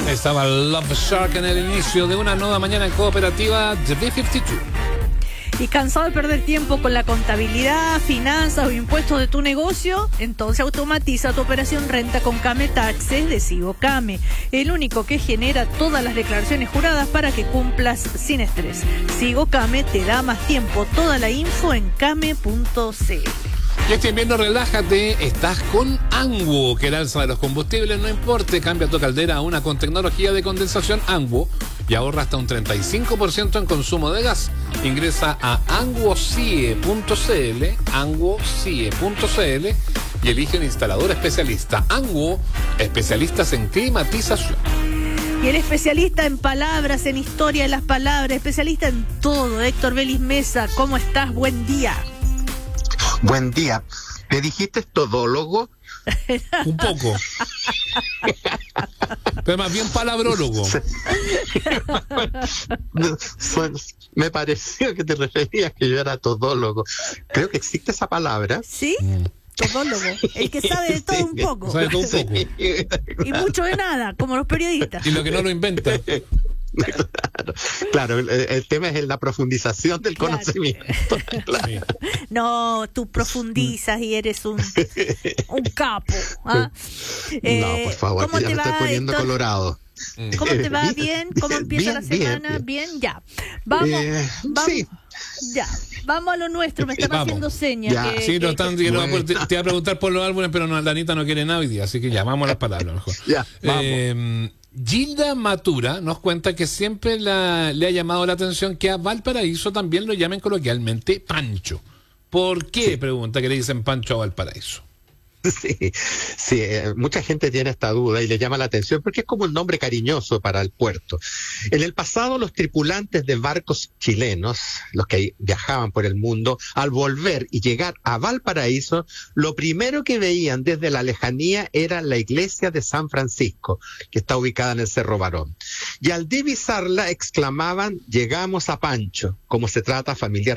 Estaba Love Shark en el inicio de una nueva mañana en cooperativa de B52. ¿Y cansado de perder tiempo con la contabilidad, finanzas o impuestos de tu negocio? Entonces automatiza tu operación renta con Came Taxes de Sigocame, el único que genera todas las declaraciones juradas para que cumplas sin estrés. Sigocame te da más tiempo. Toda la info en came.cl. Y este invierno relájate, estás con Anguo, que el alza de los combustibles no importe. Cambia tu caldera a una con tecnología de condensación Anguo y ahorra hasta un 35% en consumo de gas. Ingresa a anguocie.cl y elige un instalador especialista. Anguo, especialistas en climatización. Y el especialista en palabras, en historia de las palabras, especialista en todo, Héctor Belis Mesa. ¿Cómo estás? Buen día. Buen día. ¿Me dijiste todólogo? Un poco. Pero más bien palabrólogo. Me pareció que te referías que yo era todólogo. Creo que existe esa palabra. ¿Sí? Todólogo. El que sabe de todo un poco. Sabe todo un poco. Y mucho de nada, como los periodistas. Y lo que no lo inventa. Claro, el tema es la profundización del conocimiento. Claro. No, tú profundizas y eres un capo. ¿Ah? No, por favor, ¿cómo ya te me estoy va, poniendo Héctor? colorado. ¿Cómo te va? ¿Bien? ¿Cómo empieza la semana? Bien, ya. Vamos. Sí. Ya, vamos a lo nuestro. Me están haciendo señas. Ya. Sí, no están, te iba a preguntar por los álbumes, pero no, la Anita no quiere nada hoy día, así que ya, vamos a las palabras mejor. Ya, vamos. Gilda Matura nos cuenta que siempre le ha llamado la atención que a Valparaíso también lo llamen coloquialmente Pancho. ¿Por qué? Sí. Pregunta que le dicen Pancho a Valparaíso. Sí, mucha gente tiene esta duda y le llama la atención porque es como un nombre cariñoso para el puerto. En el pasado, los tripulantes de barcos chilenos, los que viajaban por el mundo, al volver y llegar a Valparaíso, lo primero que veían desde la lejanía era la iglesia de San Francisco, que está ubicada en el Cerro Barón. Y al divisarla exclamaban: llegamos a Pancho, como se trata familiar